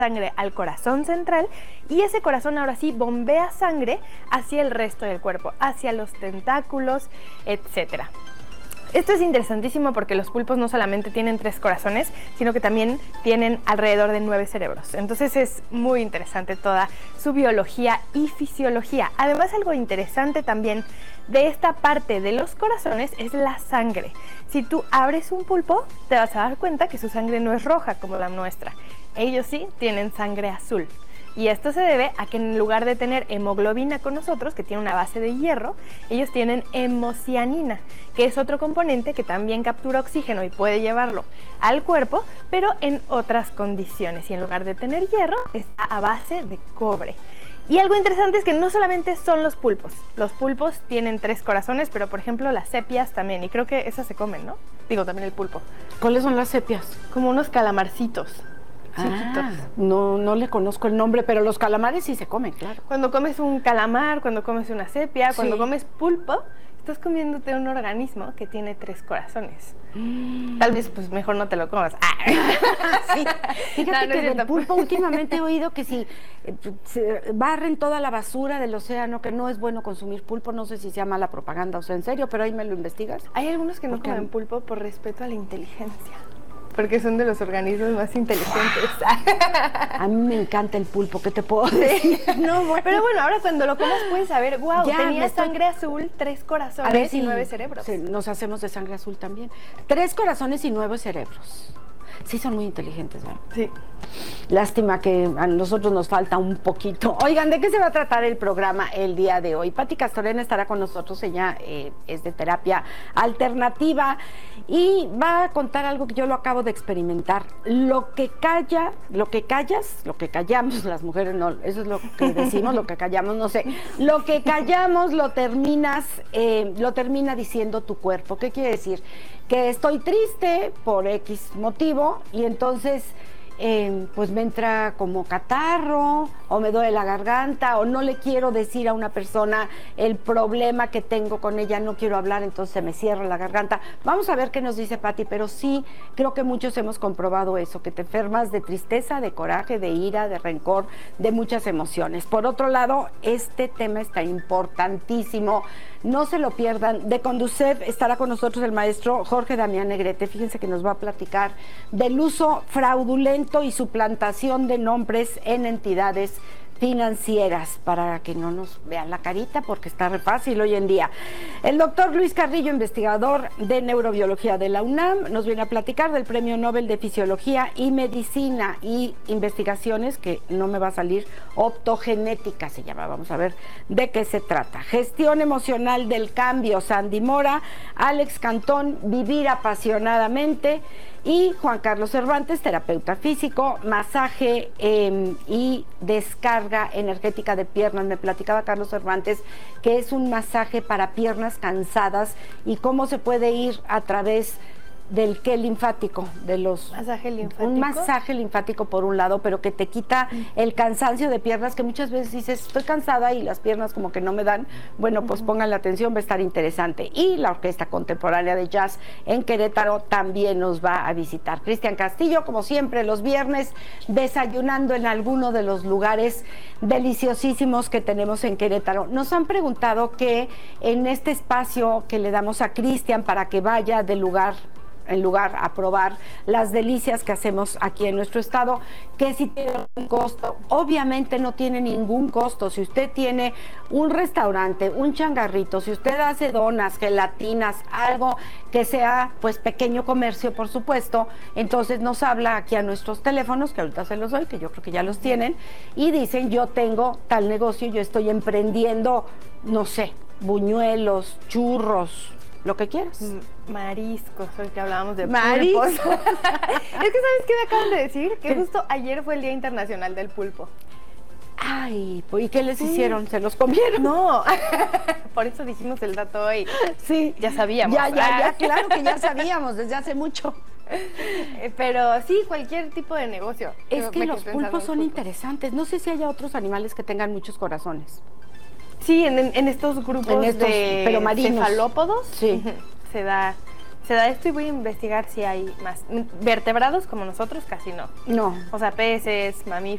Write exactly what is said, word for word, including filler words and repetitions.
sangre al corazón central y ese corazón ahora sí bombea sangre hacia el resto del cuerpo, hacia los tentáculos, etcétera. Esto es interesantísimo porque los pulpos no solamente tienen tres corazones, sino que también tienen alrededor de nueve cerebros. Entonces es muy interesante toda su biología y fisiología. Además, algo interesante también de esta parte de los corazones es la sangre. Si tú abres un pulpo, te vas a dar cuenta que su sangre no es roja como la nuestra. Ellos sí tienen sangre azul. Y esto se debe a que en lugar de tener hemoglobina con nosotros, que tiene una base de hierro, ellos tienen hemocianina, que es otro componente que también captura oxígeno y puede llevarlo al cuerpo, pero en otras condiciones. Y en lugar de tener hierro, está a base de cobre. Y algo interesante es que no solamente son los pulpos. Los pulpos tienen tres corazones, pero por ejemplo las sepias también. Y creo que esas se comen, ¿no? Digo, también el pulpo. ¿Cuáles son las sepias? Como unos calamarcitos. Chiquitos. Ah, no, no le conozco el nombre, pero los calamares sí se comen, claro. Cuando comes un calamar, cuando comes una sepia, sí. Cuando comes pulpo, estás comiéndote un organismo que tiene tres corazones. Mm. Tal vez, pues, mejor no te lo comas. Ah. Sí. Fíjate no, no que del pulpo últimamente he oído que si eh, se barren toda la basura del océano, que no es bueno consumir pulpo, no sé si sea mala propaganda o sea en serio, pero ahí me lo investigas. Hay algunos que no Porque comen pulpo por respeto a la inteligencia. Porque son de los organismos más inteligentes. A mí me encanta el pulpo, ¿qué te puedo decir? No, bueno. Pero bueno, ahora cuando lo comas puedes saber, wow, ya, tenía estoy... sangre azul, tres corazones a ver si y nueve cerebros. Sí, nos hacemos de sangre azul también. Tres corazones y nueve cerebros. Sí, son muy inteligentes, ¿verdad? Sí. Lástima que a nosotros nos falta un poquito. Oigan, ¿de qué se va a tratar el programa el día de hoy? Pati Castorena estará con nosotros, ella eh, es de terapia alternativa y va a contar algo que yo lo acabo de experimentar. Lo que calla, lo que callas, lo que callamos las mujeres, no, eso es lo que decimos, lo que callamos, no sé. Lo que callamos lo terminas, eh, lo termina diciendo tu cuerpo. ¿Qué quiere decir? Que estoy triste por X motivo y entonces eh, pues me entra como catarro o me duele la garganta o no le quiero decir a una persona el problema que tengo con ella, no quiero hablar, entonces se me cierra la garganta. Vamos a ver qué nos dice Pati, pero sí creo que muchos hemos comprobado eso, que te enfermas de tristeza, de coraje, de ira, de rencor, de muchas emociones. Por otro lado, este tema está importantísimo. No se lo pierdan. De Conducef estará con nosotros el maestro Jorge Damián Negrete. Fíjense que nos va a platicar del uso fraudulento y suplantación de nombres en entidades financieras, para que no nos vean la carita, porque está re fácil hoy en día. El doctor Luis Carrillo, investigador de neurobiología de la UNAM, nos viene a platicar del Premio Nobel de Fisiología y Medicina y investigaciones, que no me va a salir, optogenética se llama, vamos a ver de qué se trata. Gestión emocional del cambio, Sandy Mora, Alex Cantón, vivir apasionadamente, y Juan Carlos Cervantes, terapeuta físico, masaje eh, y descarga energética de piernas. Me platicaba Carlos Cervantes que es un masaje para piernas cansadas y cómo se puede ir a través del qué linfático, de los... ¿Masaje linfático? Un masaje linfático por un lado, pero que te quita el cansancio de piernas, que muchas veces dices, estoy cansada y las piernas como que no me dan. Bueno, pues pongan la atención, va a estar interesante. Y la Orquesta Contemporánea de Jazz en Querétaro también nos va a visitar. Cristian Castillo, como siempre, los viernes, desayunando en alguno de los lugares deliciosísimos que tenemos en Querétaro. Nos han preguntado que en este espacio que le damos a Cristian para que vaya del lugar en lugar a probar las delicias que hacemos aquí en nuestro estado, que si tiene un costo, obviamente no tiene ningún costo. Si usted tiene un restaurante, un changarrito, si usted hace donas, gelatinas, algo que sea pues pequeño comercio, por supuesto, entonces nos habla aquí a nuestros teléfonos, que ahorita se los doy, que yo creo que ya los tienen, y dicen, yo tengo tal negocio, yo estoy emprendiendo, no sé, buñuelos, churros, lo que quieras. Mariscos, hoy que hablábamos de mariscos. Es que ¿sabes qué me acaban de decir? Que justo ayer fue el Día Internacional del Pulpo. Ay, ¿y qué les hicieron? ¿Se los comieron? No, por eso dijimos el dato hoy. Sí. Ya sabíamos. Ya, ya, ya, claro que ya sabíamos desde hace mucho. Pero sí, cualquier tipo de negocio. Es que los pulpos son interesantes. No sé si haya otros animales que tengan muchos corazones. Sí, en, en estos grupos en estos, de pero marinos. cefalópodos sí. se da se da esto y voy a investigar si hay más. Vertebrados como nosotros casi no. No. O sea, peces, mamíferos.